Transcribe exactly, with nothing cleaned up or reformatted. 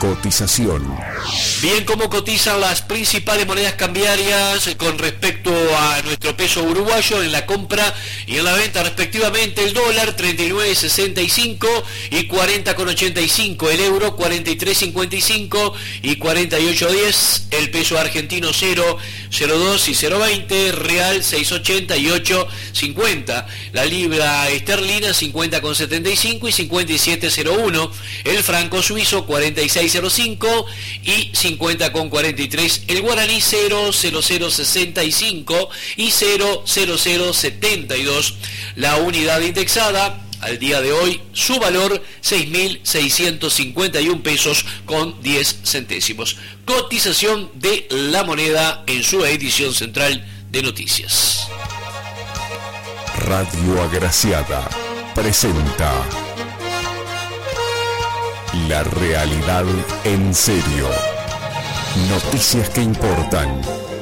Cotización. Bien, ¿cómo cotizan las principales monedas cambiarias con respecto a nuestro peso uruguayo en la compra y en la venta respectivamente? El dólar treinta y nueve sesenta y cinco y cuarenta ochenta y cinco, el euro cuarenta y tres cincuenta y cinco y cuarenta y ocho diez, el peso argentino cero, cero dos y cero veinte, real seis ochenta y ocho cincuenta, la libra esterlina cincuenta setenta y cinco y cincuenta y siete cero uno, el franco suizo cuarenta y seis cero cinco y cincuenta cuarenta y tres, el guaraní cero cero cero sesenta y cinco y cero cero cero setenta y dos, la unidad indexada al día de hoy, su valor seis mil seiscientos cincuenta y un pesos con diez centésimos. Cotización de la moneda en su edición central de noticias. Radio Agraciada presenta La realidad en serio. Noticias que importan.